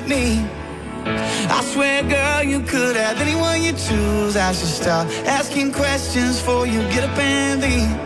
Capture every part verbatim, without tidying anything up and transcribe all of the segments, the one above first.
Britney. I swear, girl, you could have anyone you choose. I should stop asking questions before you get up and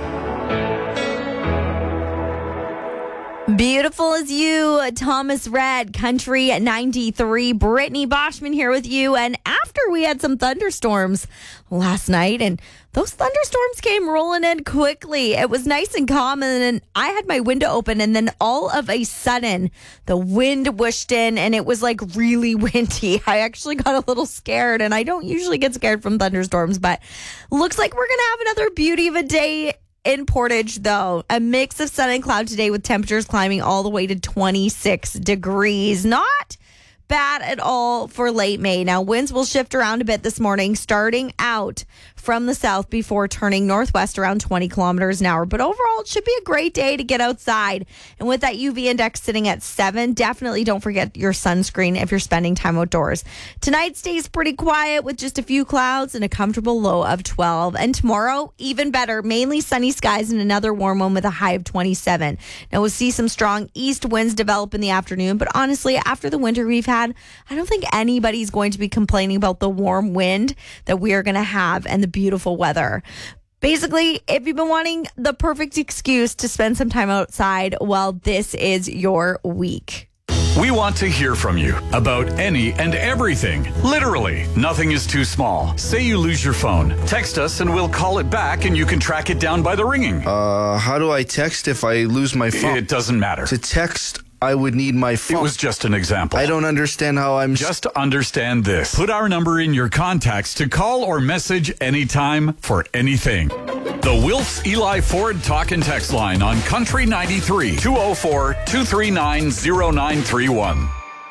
leave. Beautiful as You, Thomas Rhett, Country at ninety-three. Brittany Boschman here with you. And after we had some thunderstorms last night, and those thunderstorms came rolling in quickly. It was nice and calm, and then I had my window open, and then all of a sudden, the wind whooshed in, and it was like really windy. I actually got a little scared, and I don't usually get scared from thunderstorms, but looks like we're going to have another beauty of a day in Portage, though. A mix of sun and cloud today with temperatures climbing all the way to twenty-six degrees. Not bad at all for late May. Now, winds will shift around a bit this morning, starting out from the south before turning northwest around twenty kilometers an hour. But overall, it should be a great day to get outside. And with that U V index sitting at seven, definitely don't forget your sunscreen if you're spending time outdoors. Tonight stays pretty quiet with just a few clouds and a comfortable low of twelve. And tomorrow, even better, mainly sunny skies and another warm one with a high of twenty-seven. Now, we'll see some strong east winds develop in the afternoon. But honestly, after the winter we've had, I don't think anybody's going to be complaining about the warm wind that we are going to have and the beautiful weather. Basically, if you've been wanting the perfect excuse to spend some time outside, well, this is your week. We want to hear from you about any and everything. Literally, nothing is too small. Say you lose your phone. Text us and we'll call it back and you can track it down by the ringing. Uh, how do I text if I lose my phone? It doesn't matter. To text, I would need my phone. It was just an example. I don't understand how I'm... Just understand this. Put our number in your contacts to call or message anytime for anything. The Wilfs Eli Ford Talk and Text line on Country ninety-three, two oh four, two three nine, oh nine three one.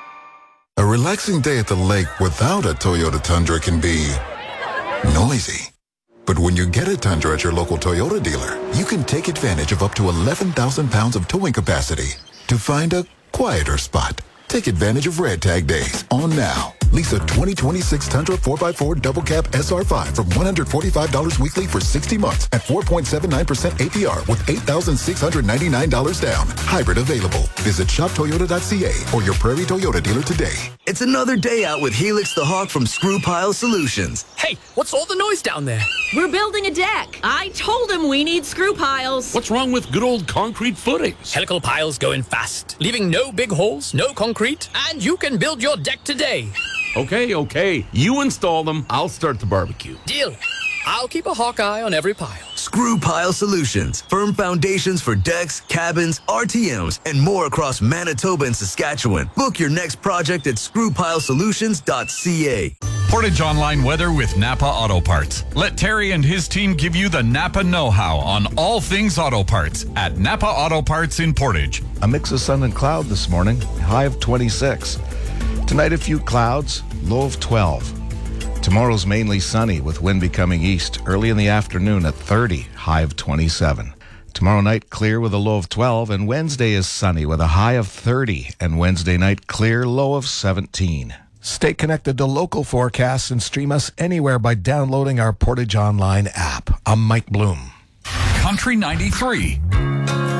A relaxing day at the lake without a Toyota Tundra can be noisy. But when you get a Tundra at your local Toyota dealer, you can take advantage of up to eleven thousand pounds of towing capacity to find a quieter spot. Take advantage of Red Tag Days on now. Lease a twenty twenty-six Tundra four by four Double Cab S R five from one hundred forty-five dollars weekly for sixty months at four point seven nine percent A P R with eight thousand six hundred ninety-nine dollars down. Hybrid available. Visit shop toyota dot c a or your Prairie Toyota dealer today. It's another day out with Helix the Hawk from Screw Pile Solutions. Hey, what's all the noise down there? We're building a deck. I told him we need screw piles. What's wrong with good old concrete footings? Helical piles going fast, leaving no big holes, no concrete, and you can build your deck today. Okay, okay. You install them, I'll start the barbecue. Deal. I'll keep a hawk eye on every pile. Screw Pile Solutions. Firm foundations for decks, cabins, R T Ms, and more across Manitoba and Saskatchewan. Book your next project at screw pile solutions dot c a. Portage Online weather with Napa Auto Parts. Let Terry and his team give you the Napa know-how on all things auto parts at Napa Auto Parts in Portage. A mix of sun and cloud this morning, high of twenty-six. Tonight, a few clouds, low of twelve. Tomorrow's mainly sunny with wind becoming east early in the afternoon at thirty, high of twenty-seven. Tomorrow night, clear with a low of twelve, and Wednesday is sunny with a high of thirty, and Wednesday night, clear, low of seventeen. Stay connected to local forecasts and stream us anywhere by downloading our Portage Online app. I'm Mike Bloom. Country ninety-three.